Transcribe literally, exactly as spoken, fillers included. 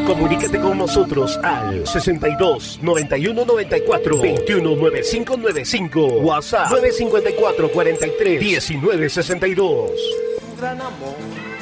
Comunícate con nosotros al sesenta y dos, noventa y uno, noventa y cuatro, veintiuno, noventa y cinco noventa y cinco. WhatsApp nueve cinco cuatro, cuarenta y tres, diecinueve sesenta y dos. Un gran amor.